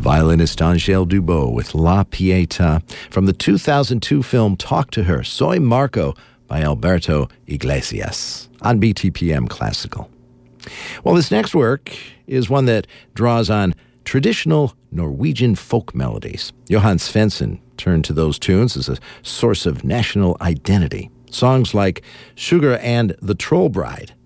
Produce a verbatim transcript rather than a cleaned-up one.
violinist Angèle Dubot with La Pietà from the two thousand two film Talk to Her, Soy Marco by Alberto Iglesias on B T P M Classical. Well, this next work is one that draws on traditional Norwegian folk melodies. Johan Svensson turned to those tunes as a source of national identity. Songs like Sugar and the Troll Bride